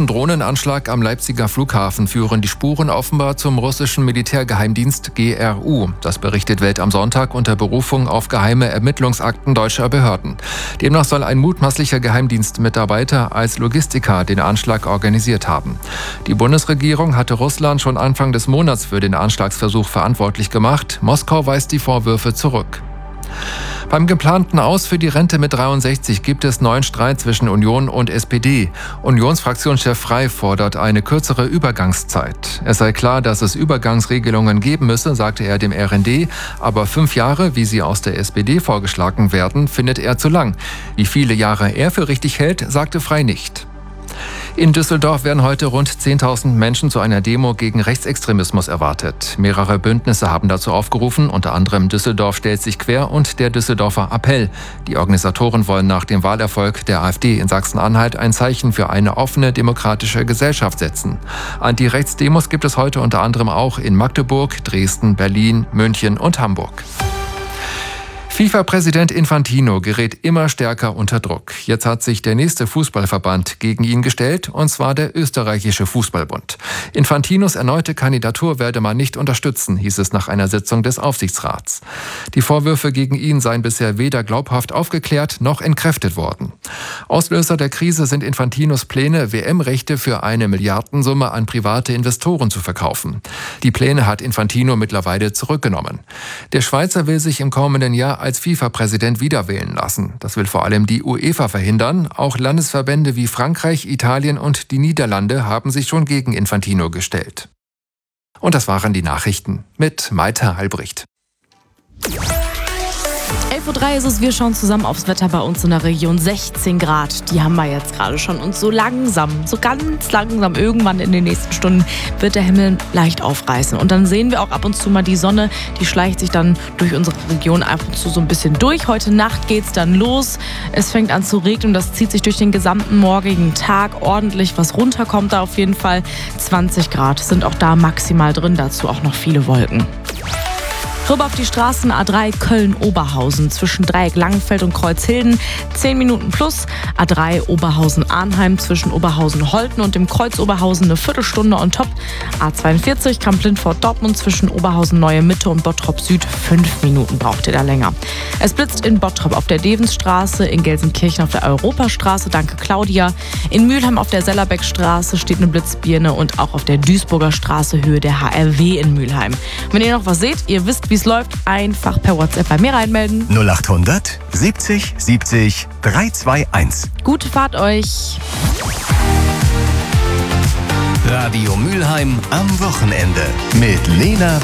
geplanten Drohnenanschlag am Leipziger Flughafen führen die Spuren offenbar zum russischen Militärgeheimdienst GRU. Das berichtet Welt am Sonntag unter Berufung auf geheime Ermittlungsakten deutscher Behörden. Demnach soll ein mutmaßlicher Geheimdienstmitarbeiter als Logistiker den Anschlag organisiert haben. Die Bundesregierung hatte Russland schon Anfang des Monats für den Anschlagsversuch verantwortlich gemacht. Moskau weist die Vorwürfe zurück. Beim geplanten Aus für die Rente mit 63 gibt es neuen Streit zwischen Union und SPD. Unionsfraktionschef Frey fordert eine kürzere Übergangszeit. Es sei klar, dass es Übergangsregelungen geben müsse, sagte er dem RND. Aber 5 Jahre, wie sie aus der SPD vorgeschlagen werden, findet er zu lang. Wie viele Jahre er für richtig hält, sagte Frey nicht. In Düsseldorf werden heute rund 10.000 Menschen zu einer Demo gegen Rechtsextremismus erwartet. Mehrere Bündnisse haben dazu aufgerufen, unter anderem Düsseldorf stellt sich quer und der Düsseldorfer Appell. Die Organisatoren wollen nach dem Wahlerfolg der AfD in Sachsen-Anhalt ein Zeichen für eine offene, demokratische Gesellschaft setzen. Anti-Rechts-Demos gibt es heute unter anderem auch in Magdeburg, Dresden, Berlin, München und Hamburg. FIFA-Präsident Infantino gerät immer stärker unter Druck. Jetzt hat sich der nächste Fußballverband gegen ihn gestellt, und zwar der österreichische Fußballbund. Infantinos erneute Kandidatur werde man nicht unterstützen, hieß es nach einer Sitzung des Aufsichtsrats. Die Vorwürfe gegen ihn seien bisher weder glaubhaft aufgeklärt noch entkräftet worden. Auslöser der Krise sind Infantinos Pläne, WM-Rechte für eine Milliardensumme an private Investoren zu verkaufen. Die Pläne hat Infantino mittlerweile zurückgenommen. Der Schweizer will sich im kommenden Jahr als FIFA-Präsident wiederwählen lassen. Das will vor allem die UEFA verhindern. Auch Landesverbände wie Frankreich, Italien und die Niederlande haben sich schon gegen Infantino gestellt. Und das waren die Nachrichten mit Maite Albrecht. 11.03 Uhr ist es, wir schauen zusammen aufs Wetter bei uns in der Region. 16 Grad, die haben wir jetzt gerade schon. Und so ganz langsam, irgendwann in den nächsten Stunden wird der Himmel leicht aufreißen. Und dann sehen wir auch ab und zu mal die Sonne, die schleicht sich dann durch unsere Region ab und zu so ein bisschen durch. Heute Nacht geht's dann los. Es fängt an zu regnen und das zieht sich durch den gesamten morgigen Tag ordentlich. Was runterkommt da auf jeden Fall. 20 Grad sind auch da maximal drin, dazu auch noch viele Wolken. Rüber auf die Straßen A3 Köln-Oberhausen zwischen Dreieck Langenfeld und Kreuzhilden 10 Minuten plus. A3 Oberhausen-Arnheim zwischen Oberhausen-Holten und dem Kreuz Oberhausen eine Viertelstunde on top. A42 Kamp-Lindfort-Dortmund zwischen Oberhausen-Neue-Mitte und Bottrop-Süd 5 Minuten braucht ihr da länger. Es blitzt in Bottrop auf der Devensstraße, in Gelsenkirchen auf der Europastraße, danke Claudia. In Mülheim auf der Sellerbeckstraße steht eine Blitzbirne und auch auf der Duisburger Straße Höhe der HRW in Mülheim. Wenn ihr noch was seht, ihr wisst, wie es läuft, einfach per WhatsApp bei mir reinmelden. 0800 70 70 321. Gute Fahrt euch. Radio Mülheim am Wochenende mit Lena